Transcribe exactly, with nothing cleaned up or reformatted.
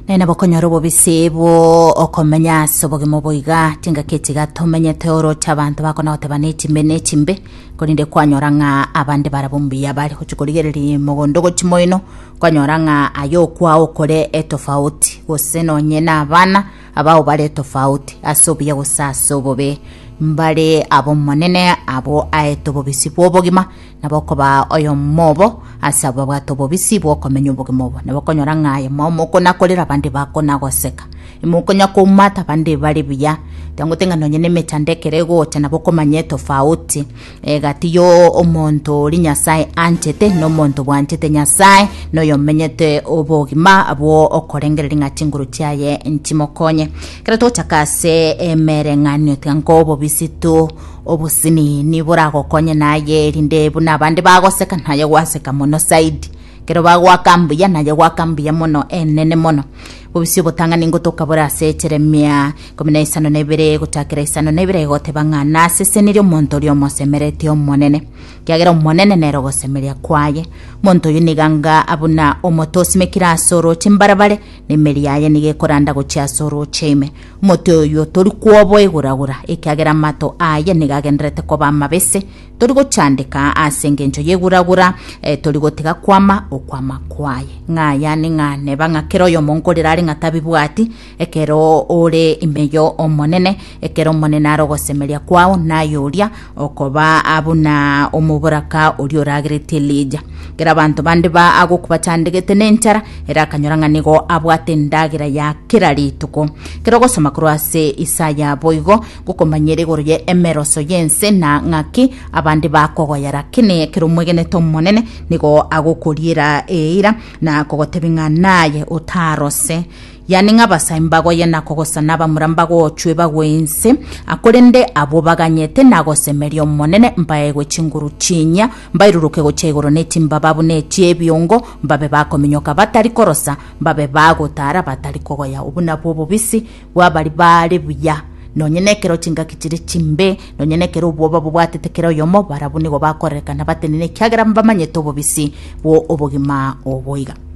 Nena bokonyoro bobisebo okomenya sobogemo boiga tinga ketiga tomenye teoro chabantu bakona otebane chimbe ne chimbe koninde kwanyoranga abande barabumbiya bali kuchikoligereri mogondo gochimoino kwanyoranga ayo kwa okore etofauti goseno nyena abana abao bale tofauti asobiya gosaso bobe mbale abo monene abo aeto bobisibo obogima nabokoba oyo mobo asabo bwato bobisibo okomenya obogimobo nabokonyoranga aye momo kona kolera bande bakona goseka imukonya kumata bande bali biya tangotenga nonyene metandekere gote nabokomanye tofauti e gatiyo omonto linyasai anchete no monto bwanchete nyasai no yomenyete obogima abo okorengere ngachinguru cyaye nchimokonye kerato chakase emerengani tango bisitu obusini nibura gokonye naye rinde buna bande bagoseka naye waseka mono side kero bagwakambiya naye gwakambiya mono enene mono bobisi botanga ningo tokabora secheremia komina isano nebere gutakira isano nebere gote bangana seseniro monto lyo mosemereti omonene kyagera omonene nero gosemeria kwaye monto yiniganga abuna omotosi mekira soro chimbarabare nemeri yaye nige koranda gocha soro cheme moto yo tori kwobo iguragura ikyagera mato aye nigagendrete ko bamabese tori gochandika asengenjo yeguragura e, tori gotega kwama okwama kwaye ngaya ningane banga kero yo mongolera ngatabibwati ekero ore imeyo omonene ekero monene arogosemeria kwao nayoria okoba abuna omuburaka orioragretelija kera bantu bande ba agokubachandegete nenchara era kanyoranga nigo abwate ndagira ya kirari tuko kero gosoma kurwase Isaya boigo gukomanyere goroye emeroso yense na ngaki abande bakogoyara kine kero mwegene tomonene nigo agokoriera eira na kogotebinga naye utarose yani ngabasaimbago yena kogosa naba murambago ochwe bagwense akorende abo baganyete nagosemerio monene mbaye gwechinguru chinya mbayiruruke gochegoro netimba babu nechiebiongo mbabe bakominyoka batari korosa mbabe bagotara batari kogoya ubuna bobo bisi wabali bale buya nonyene kero chinga kichiri chimbe nonyene kero boba bwatete kero yomo barabuni go bakoreka nabatenene kyagera mbamanye tobo bisi bo obogima oboiga